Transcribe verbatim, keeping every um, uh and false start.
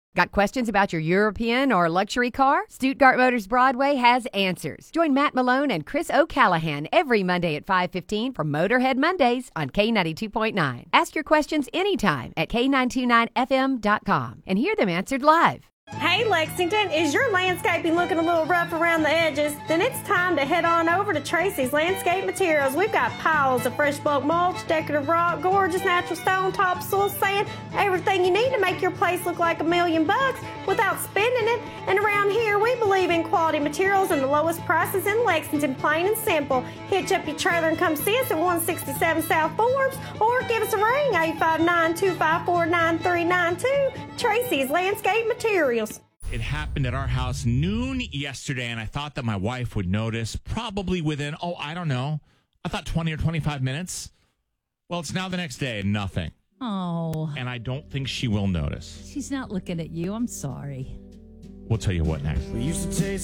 Got questions about your European or luxury car? Stuttgart Motors Broadway has answers. Join Matt Malone and Chris O'Callahan every Monday at five fifteen for Motorhead Mondays on K ninety-two point nine. Ask your questions anytime at K nine two nine F M dot com and hear them answered live. Hey Lexington, is your landscaping looking a little rough around the edges? Then it's time to head on over to Tracy's Landscape Materials. We've got piles of fresh bulk mulch, decorative rock, gorgeous natural stone, topsoil, sand, everything you need to make your place look like a million bucks without spending it. And around here, we believe in quality materials and the lowest prices in Lexington, plain and simple. Hitch up your trailer and come see us at one sixty-seven South Forbes, or give us a ring, eight five nine, two five four, nine three nine two. Tracy's Landscape Materials. It happened at our house noon yesterday, and I thought that my wife would notice probably within, oh, I don't know, I thought twenty or twenty-five minutes. Well, it's now the next day and nothing. Oh. And I don't think she will notice. She's not looking at you. I'm sorry. We'll tell you what next. We used to taste